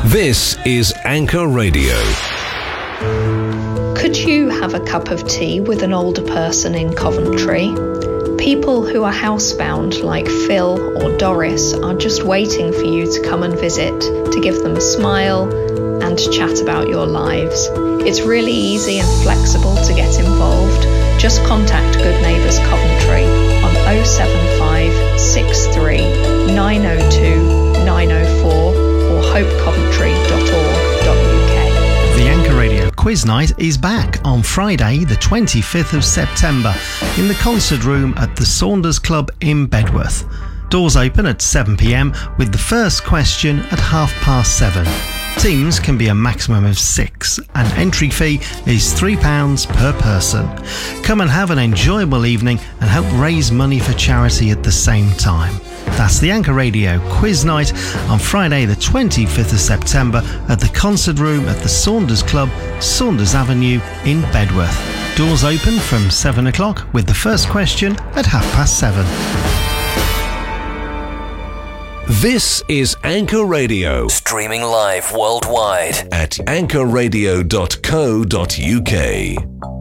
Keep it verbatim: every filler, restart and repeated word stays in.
This is Anchor Radio. Could you have a cup of tea with an older person in Coventry? People who are housebound like Phil or Doris are just waiting for you to come and visit, to give them a smile and to chat about your lives. It's really easy and flexible to get involved. Just contact Good Neighbours Coventry on oh seven five, six three, nine oh two, nine oh four or hope coventry dot org dot U K. The Anchor Radio Quiz Night is back on Friday the twenty-fifth of September in the concert room at the Saunders Club in Bedworth. Doors open at seven p m with the first question at half past seven. Teams can be a maximum of six and entry fee is three pounds per person. Come and have an enjoyable evening and help raise money for charity at the same time. That's the Anchor Radio Quiz Night on Friday the twenty-fifth of September at the concert room at the Saunders Club, Saunders Avenue in Bedworth. Doors open from seven o'clock with the first question at half past seven. This is Anchor Radio. Streaming live worldwide at anchor radio dot co dot U K.